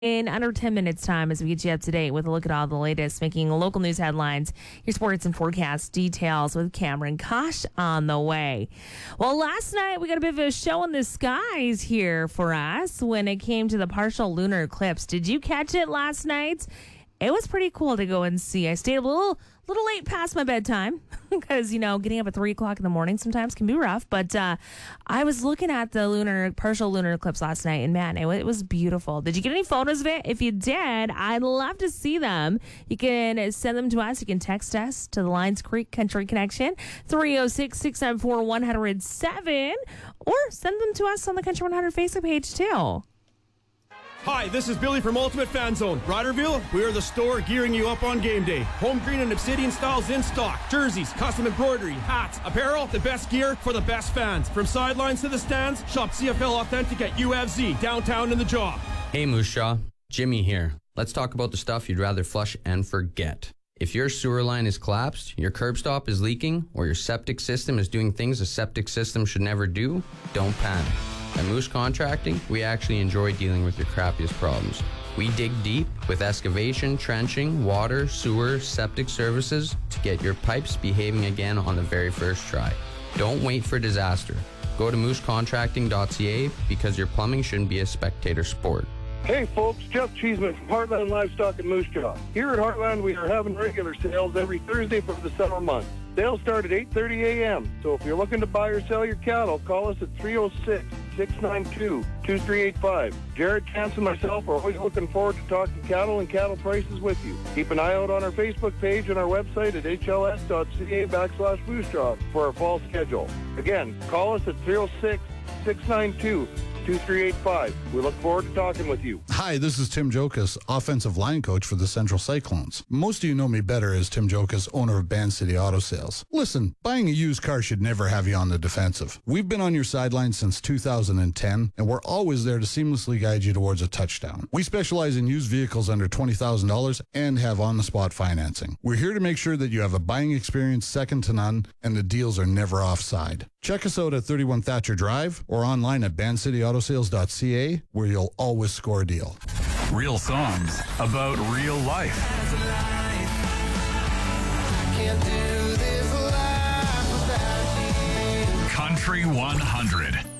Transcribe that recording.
in under 10 minutes time as we get you up to date with a look at all the latest making local news headlines, your sports and forecast details with Cameron Kosh on the way. Well, last night we got a bit of a show in the skies here for us when it came to the partial lunar eclipse. Did you catch it last night? It was pretty cool to go and see. I stayed a little late past my bedtime because, getting up at 3 o'clock in the morning sometimes can be rough. But I was looking at the partial lunar eclipse last night, and man, it was beautiful. Did you get any photos of it? If you did, I'd love to see them. You can send them to us. You can text us to the Lions Creek Country Connection, 306-694-107, or send them to us on the Country 100 Facebook page, too. Hi, this is Billy from Ultimate Fan Zone. Riderville, we are the store gearing you up on game day. Home green and Obsidian styles in stock. Jerseys, custom embroidery, hats, apparel, the best gear for the best fans. From sidelines to the stands, shop CFL Authentic at UFZ, downtown in the Job. Hey Moose Jaw, Jimmy here. Let's talk about the stuff you'd rather flush and forget. If your sewer line is collapsed, your curb stop is leaking, or your septic system is doing things a septic system should never do, don't panic. At Moose Contracting, we actually enjoy dealing with your crappiest problems. We dig deep with excavation, trenching, water, sewer, septic services to get your pipes behaving again on the very first try. Don't wait for disaster. Go to moosecontracting.ca because your plumbing shouldn't be a spectator sport. Hey folks, Jeff Cheeseman from Heartland Livestock in Moose Jaw. Here at Heartland, we are having regular sales every Thursday for the summer months. Sales start at 8:30 a.m. So if you're looking to buy or sell your cattle, call us at 306-692-2385. Jared, Chance, and myself are always looking forward to talking cattle and cattle prices with you. Keep an eye out on our Facebook page and our website at hls.ca/Moose Jaw for our fall schedule. Again, call us at 306-692-2385. We look forward to talking with you. Hi, this is Tim Jokas, offensive line coach for the Central Cyclones. Most of you know me better as Tim Jokas, owner of Band City Auto Sales. Listen, buying a used car should never have you on the defensive. We've been on your sideline since 2010, and we're always there to seamlessly guide you towards a touchdown. We specialize in used vehicles under $20,000 and have on-the-spot financing. We're here to make sure that you have a buying experience second to none, and the deals are never offside. Check us out at 31 Thatcher Drive or online at bandcityautosales.ca, where you'll always score a deal. Real songs about real life. Country 100.